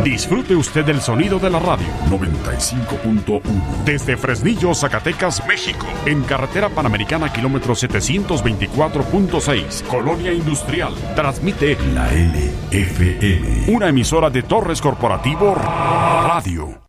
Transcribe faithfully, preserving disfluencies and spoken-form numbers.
Disfrute usted del sonido de la radio. noventa y cinco punto uno. Desde Fresnillo, Zacatecas, México. En carretera Panamericana, kilómetro setecientos veinticuatro punto seis. Colonia Industrial. Transmite La L F M. Una emisora de Torres Corporativo Radio.